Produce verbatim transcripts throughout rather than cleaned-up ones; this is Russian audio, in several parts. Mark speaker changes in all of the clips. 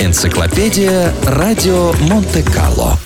Speaker 1: Энциклопедия Радио Монте-Карло.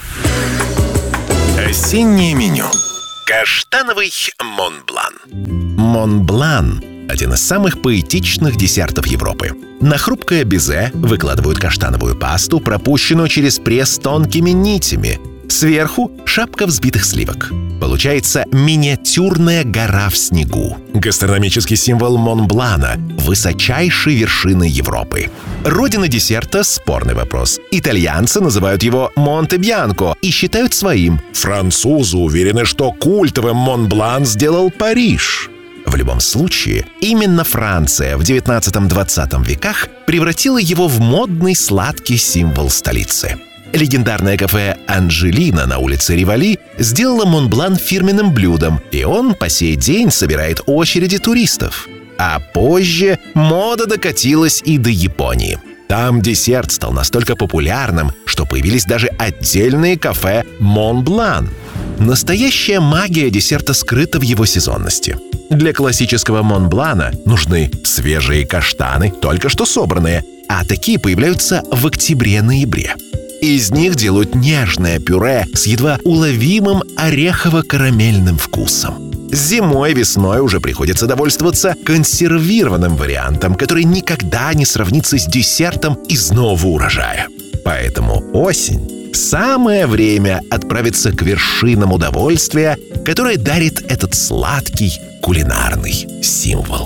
Speaker 2: Осеннее меню. Каштановый Монблан. Монблан – один из самых поэтичных десертов Европы. На хрупкое безе выкладывают каштановую пасту, пропущенную через пресс тонкими нитями. Сверху – шапка взбитых сливок. Получается миниатюрная гора в снегу. Гастрономический символ Монблана – высочайшей вершины Европы. Родина десерта – спорный вопрос. Итальянцы называют его Монте-Бьянко и считают своим. Французы уверены, что культовым Монблан сделал Париж. В любом случае, именно Франция в девятнадцатом-двадцатом веках превратила его в модный сладкий символ столицы. Легендарное кафе «Анжелина» на улице Риволи сделало Монблан фирменным блюдом, и он по сей день собирает очереди туристов. А позже мода докатилась и до Японии. Там десерт стал настолько популярным, что появились даже отдельные кафе «Монблан». Настоящая магия десерта скрыта в его сезонности. Для классического Монблана нужны свежие каштаны, только что собранные, а такие появляются в октябре-ноябре. Из них делают нежное пюре с едва уловимым орехово-карамельным вкусом. Зимой-весной уже приходится довольствоваться консервированным вариантом, который никогда не сравнится с десертом из нового урожая. Поэтому осень – самое время отправиться к вершинам удовольствия, которое дарит этот сладкий кулинарный символ.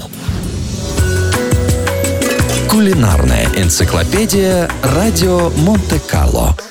Speaker 1: Кулинарная энциклопедия Радио Монте-Карло.